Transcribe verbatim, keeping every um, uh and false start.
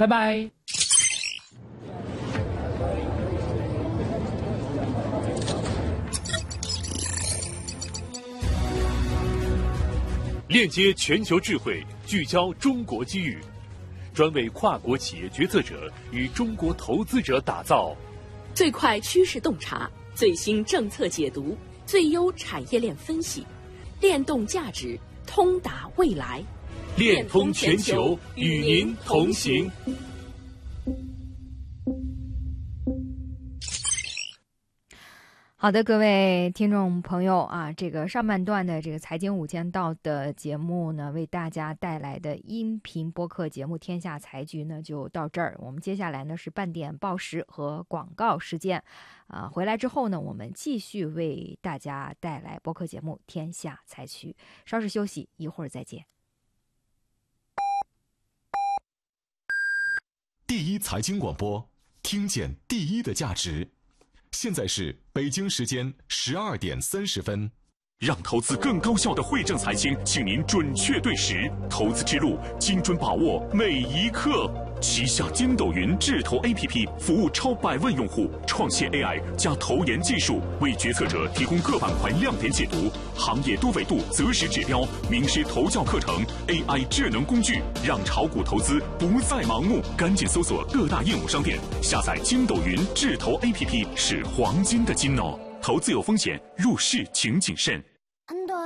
拜拜。 链接全球智慧，聚焦中国机遇，专为跨国企业决策者与中国投资者打造最快趋势洞察、最新政策解读、最优产业链分析，链动价值，通达未来， 链通全球，与您同行。 好的，各位听众朋友啊，这个上半段的这个财经五千道的节目呢，为大家带来的音频播客节目《天下财局》呢，就到这儿。我们接下来呢是半点报时和广告时间，啊，回来之后呢，我们继续为大家带来播客节目《天下财局》。稍事休息，一会儿再见。 第一财经广播，听见第一的价值。现在是北京时间十二点三十分。 让投资更高效的汇正财经，请您准确对时，投资之路精准把握每一刻。旗下筋斗云智投 A P P 服务超百万用户，创现 A I 加投研技术，为决策者提供各板块亮点解读、行业多维度择时指标、名师投教课程、A I 智能工具，让炒股投资不再盲目。赶紧搜索各大应用商店，下载筋斗云智投 A P P 是黄金的金哦。投资有风险，入市请谨慎。